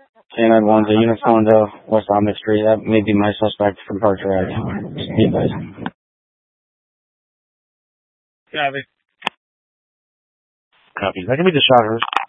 K-9 1's a unit going to West Omnic Street. That may be my suspect for departure right now. You guys. Copy. Copy. That can be the shotters.